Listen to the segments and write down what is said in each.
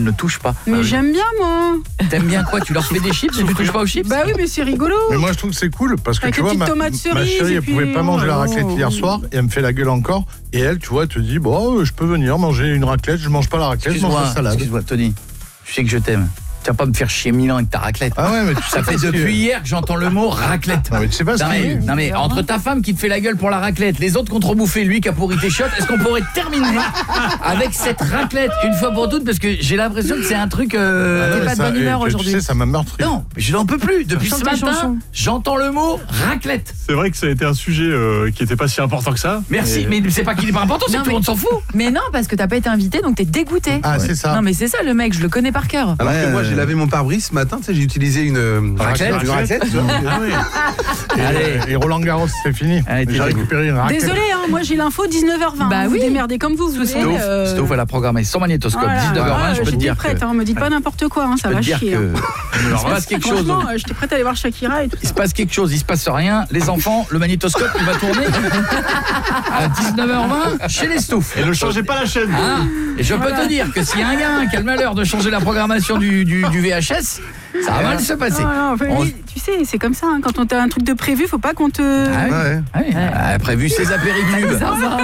ne touche pas. Mais j'aime bien, moi. T'aimes bien quoi? Tu leur fais des chips et tu touches pas aux chips? Bah oui, mais c'est rigolo. Mais moi, je trouve que c'est cool parce que Avec tu vois, les petites ma tomates cerises chérie, et elle puis- pouvait pas manger la raclette hier soir et elle me fait la gueule encore. Et elle, tu vois, elle te dit, bon, je peux venir manger une raclette, je mange pas la raclette, je mange la salade. Excuse-moi, Tony. Je sais que je t'aime. Tu vas pas me faire chier 1000 ans avec ta raclette. Ah ouais, mais tu ça fait depuis hier que j'entends le mot raclette. Non mais tu sais pas ce Non mais entre ta femme qui te fait la gueule pour la raclette, les autres qui ont trop bouffé, lui qui a pourri tes chiottes, est-ce qu'on pourrait terminer avec cette raclette une fois pour toutes? Parce que j'ai l'impression que c'est un truc... T'es pas de bonne humeur aujourd'hui. Tu sais, ça m'a meurtri. Non, je n'en peux plus. Depuis ce Chante ta matin, chanson. j'entends le mot raclette. C'est vrai que ça a été un sujet qui était pas si important que ça. Merci, mais c'est pas qu'il est pas important, c'est que Non, tout le monde s'en fout. Mais non, parce que t'as pas été invité, donc t'es dégoûté. Ah, c'est ça. Non, mais c'est ça, le mec, je le connais par cœur. Alors que moi, j'ai lavé mon pare-brise ce matin, tu sais, j'ai utilisé une Raclette. tu vois. Et Roland Garros, c'est fini. Allez, J'ai récupéré une raclette. Désolé, hein, moi j'ai l'info 19h20. Bah vous oui. démerdez comme vous voulez. C'était ouf, elle a programmé son magnétoscope, Voilà. 19h20, je peux te J'étais dire prête, que... hein, me dites pas n'importe quoi, hein, ça va chier. Hein. Il se passe quelque chose. Franchement, j'étais prête à aller voir Shakira et tout Il ça. se passe quelque chose, il se passe rien. Les enfants, le magnétoscope, il va tourner à 19h20 chez les Stouffs. Et ne changez pas la chaîne. Ah, et je peux te dire que s'il y a un gars qui a le malheur de changer la programmation du VHS, ça va mal se passer. Non, enfin, On- oui, tu sais, c'est comme ça, hein, quand on a un truc de prévu, faut pas qu'on te... Ah oui. Ouais. Ah oui. Elle a prévu ses apéricubes.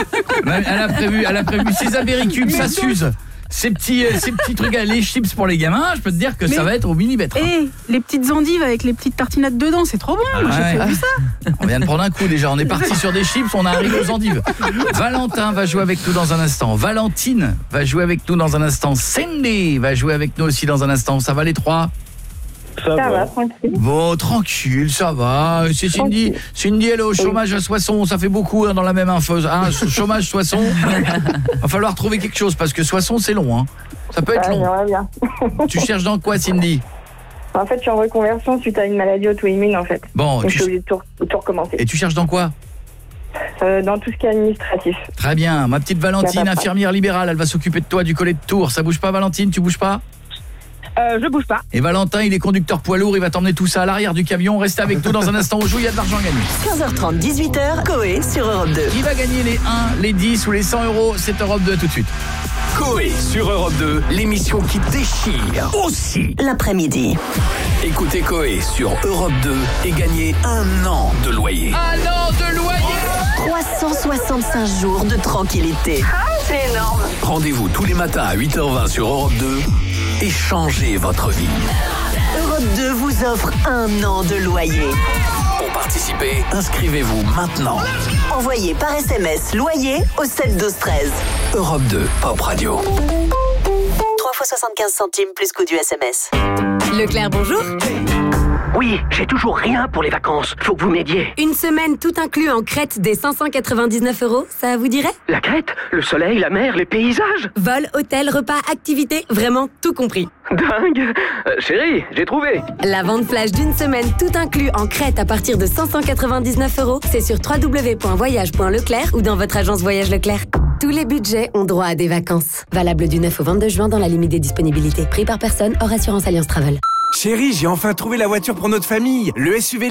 Elle a prévu ses apéricubes, ça s'use. Ces petits trucs, les chips pour les gamins, je peux te dire que ça Mais- va être au millimètre. Et les petites endives avec les petites tartinates dedans, c'est trop bon. Moi, j'ai ouais. vu ça. On vient de prendre un coup déjà, on est parti sur des chips, on arrive aux endives. Valentin va jouer avec nous dans un instant. Valentine va jouer avec nous dans un instant. Cindy va jouer avec nous aussi dans un instant. Ça va les trois? Ça va, tranquille. Bon, tranquille, ça va. C'est Cindy. Cindy, elle est au chômage à Soissons. Ça fait beaucoup hein, dans la même info. Hein, chômage, Soissons. Va falloir trouver quelque chose parce que Soissons, c'est long. Hein. Ça peut être long. J'aimerais bien. Tu cherches dans quoi, Cindy? En fait, je suis en reconversion suite à une maladie auto-immune, en fait. Bon, Donc, je suis obligée de tout recommencer. et tu cherches dans quoi? Dans tout ce qui est administratif. Très bien. Ma petite Valentine, Ça va pas. infirmière libérale, elle va s'occuper de toi du collet de Tours. Ça bouge pas, Valentine? Tu bouges pas? Je bouge pas. Et Valentin, il est conducteur poids lourd, il va t'emmener tout ça à l'arrière du camion. Restez avec nous dans un instant, on joue, il y a de l'argent à gagner. 15h30, 18h, Coé sur Europe 2. Qui va gagner les 1, les 10 ou les 100 €? C'est Europe 2 tout de suite. Coé sur Europe 2, l'émission qui déchire aussi. L'après-midi. Écoutez Coé sur Europe 2 et gagnez 1 an de loyer. Un an de loyer! 365 jours de tranquillité. C'est énorme. Rendez-vous tous les matins à 8h20 sur Europe 2 et changez votre vie. Europe 2 vous offre 1 an de loyer. Pour participer, inscrivez-vous maintenant. Envoyez par SMS loyer au 7 12 13. Europe 2, Pop Radio. 3 fois 75 centimes plus coût du SMS. Leclerc, bonjour. Oui, j'ai toujours rien pour les vacances. Faut que vous m'aidiez. Une semaine tout inclus en Crète des 599 €, ça vous dirait? La Crète, le soleil, la mer, les paysages. Vol, hôtel, repas, activités, vraiment tout compris. Dingue. Chérie, j'ai trouvé. La vente flash d'une semaine tout inclus en Crète à partir de 599 €, c'est sur www.voyage.leclerc ou dans votre agence Voyage Leclerc. Tous les budgets ont droit à des vacances. Valable du 9 au 22 juin dans la limite des disponibilités. Prix par personne hors assurance Alliance Travel. Chérie, j'ai enfin trouvé la voiture pour notre famille. Le SUV